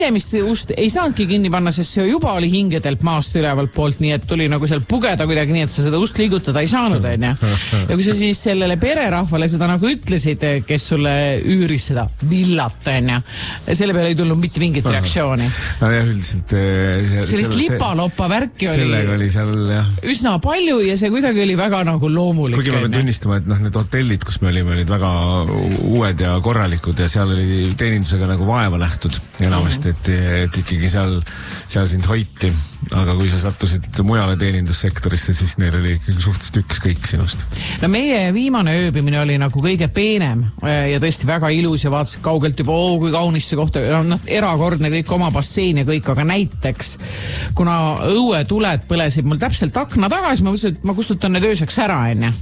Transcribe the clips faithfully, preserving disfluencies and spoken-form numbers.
Teemist ust ei saanudki kinni panna, sest see juba oli hingedelt maast ülevalt poolt, nii et tuli nagu seal pugeda kuidagi nii, et sa seda ust liigutada ei saanud, on ja. Ja kui sa siis sellele pererahvale seda nagu ütlesid, kes sulle üüris seda villat, on ja, selle peale ei tulnud mitte mingit reaktsiooni. No jah, üldiselt sellist lipaloppa värki oli, oli seal, jah. üsna palju ja see kuidagi oli väga nagu loomulik. Kuigi ma pean tunnistama, et noh, need hotellid, kus me olime, olid väga uued ja korralikud ja seal oli teenindusega nagu vaeva nähtud enamasti. Et, et ikkagi seal, seal sind hoiti, aga kui sa sattusid mujale teenindussektorisse, siis neil oli ikkagi suhteliselt üks kõik sinust. No meie viimane ööbimine oli nagu kõige peenem ja tõesti väga ilus ja vaatasid kaugelt juba, oo, kui kaunis see koht, no, erakordne kõik oma bassein ja kõik, aga näiteks, kuna õuetuled põlesid mul täpselt akna tagasi, ma mõtlesin, et ma kustutan need ööseks ära, enne.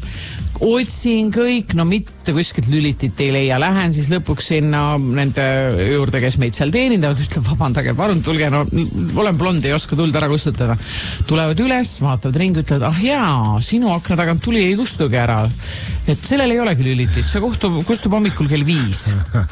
Otsin kõik, no mitte kuskilt lülitit ei leia, lähen siis lõpuks sinna nende juurde, kes meid seal teenindavad, ütleb, vabandage, palun tulge, no olen blond, ei oska tuld ära kustutada. Tulevad üles, vaatavad ringi, ütlevad, ah jaa, sinu akna tagant tuli ei kustugi ära. Et sellel ei olegi lülitit, see kustub, kustub hommikul kell viis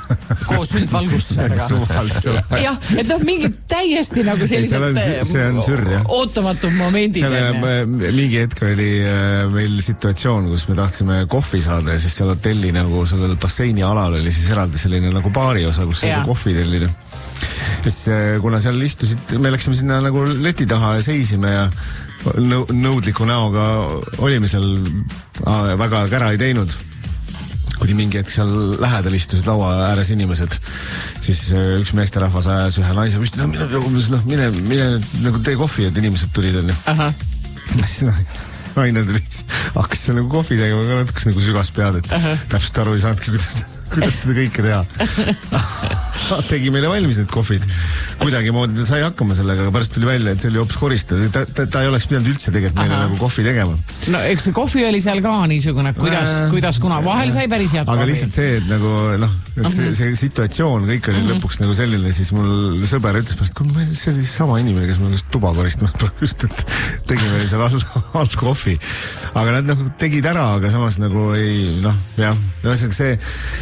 koos üldvalgustusega. Jah, et noh, mingid täiesti nagu sellised see on sür, jah. Ootamatud momendid. Selle, mingi hetk oli meil situatsioon, kus me tahtsime kohvi saada ja siis seal hotelli nagu sellel basseini alal oli siis eraldi selline nagu baari osa, kus sai kohvi tellida. Siis kuna seal istusid, me läksime sinna nagu leti taha ja seisime ja nõudliku näoga olime seal väga kära ei teinud. Kuni mingi hetk seal lähedal istusid laua ääres inimesed, siis üks meesterahvas ajas ühe naise, mis no, mine, no, mine, mine nagu tee kohvi, et inimesed tulid on. Aha. Siis noh, naine tulid, hakkas see nagu kohvi tegema, aga natukas nagu sügas pead, et Aha. täpselt aru ei saanudki, kuidas, kuidas seda kõike teha. Tegi meile valmis need kohvid. Kuidagi moodi sai hakkama sellega, aga pärast tuli välja, et see oli hoopis koristada. Ta, ta, ta ei oleks pidanud üldse tegelikult meile Aha. nagu kohvi tegema. No eks see kohvi oli seal ka niisugune, kuidas, äh, kuidas kuna vahel sai päris head aga kohvi. Lihtsalt see, et nagu noh, et see, see situatsioon kõik oli uh-huh. lõpuks nagu selline, siis mul sõber ütles pärast, kui see oli sama inimene, kes mul just tuba koristamas just, et tegime seal all, all kohvi. Aga nad nagu tegid ära, aga samas nagu ei, noh, jah, ühesõnaga see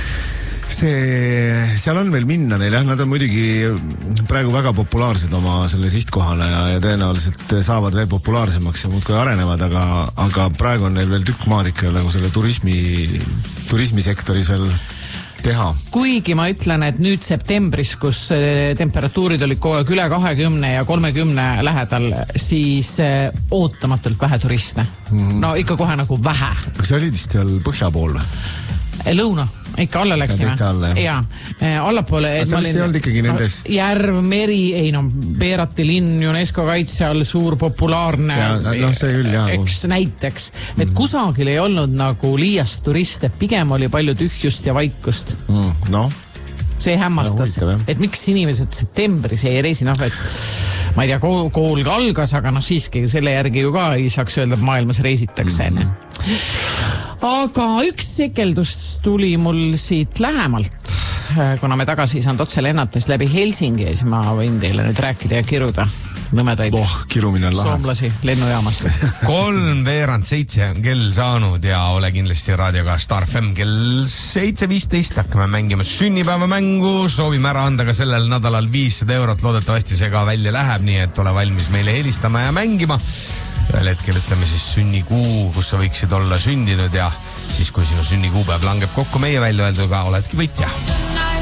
see, seal on veel minna neil, jah, nad on muidugi praegu väga populaarsed oma selle sihtkohale ja, ja tõenäoliselt saavad veel populaarsemaks ja muudkui arenevad, aga, aga praegu on neil veel tükk maad ikka nagu selle turismi, turismisektoris veel teha. Kuigi ma ütlen, et nüüd septembris, kus temperatuurid olid kogu aeg üle kahekümne ja kolmekümne lähedal, siis ootamatult vähe turiste. Mm. No ikka kohe nagu vähe. Kas sa olid vist seal põhja pool? Lõuna. Ikka alla läksime. Alla, ja, allapoole. Sa vist ei olnud ikkagi nendes? Järv, meri, ei no, Peerati linn, UNESCO kaitse all, suur populaarne. Ja, no see küll, jah. Eks näiteks, et mm. kusagil ei olnud nagu liiast turiste, pigem oli palju tühjust ja vaikust. Mm, no. See hämmastas, no, et miks inimesed septembris ei reisi, noh, et ma ei tea, kool, kool ka algas, aga noh, siiski selle järgi ju ka ei saaks öelda, et maailmas reisitakse. Mm. Aga üks sekeldus tuli mul siit lähemalt, kuna me tagasi ei saanud otse lennates läbi Helsingi, siis ma võin teile nüüd rääkida ja kiruda nõmedaid oh, kirumine on lahe. Soomlasi lennujaamast. Kolm veerand seitse on kell saanud ja ole kindlasti raadioga Star F M kell seitse viisteist. Hakkame mängima sünnipäevamängu, soovime ära anda ka sellel nädalal viissada eurot, loodetavasti see ka välja läheb, nii et ole valmis meile helistama ja mängima. Ühel hetkel ütleme siis sünnikuu, kus sa võiksid olla sündinud ja siis, kui sinu sünnikuupäev langeb kokku meie välja öelduga, oledki võitja.